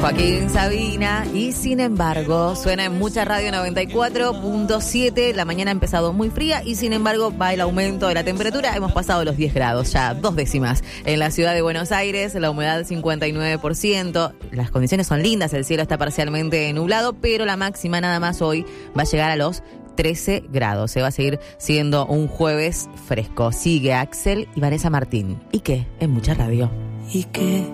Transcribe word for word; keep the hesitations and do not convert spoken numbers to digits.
Joaquín Sabina, y sin embargo, suena en Mucha Radio noventa y cuatro punto siete. La mañana ha empezado muy fría y sin embargo va el aumento de la temperatura. Hemos pasado los diez grados, ya dos décimas. En la ciudad de Buenos Aires, la humedad cincuenta y nueve por ciento. Las condiciones son lindas, el cielo está parcialmente nublado, pero la máxima nada más hoy va a llegar a los trece grados. Se va a seguir siendo un jueves fresco. Sigue Axel y Vanessa Martín. ¿Y qué? En Mucha Radio. ¿Y qué?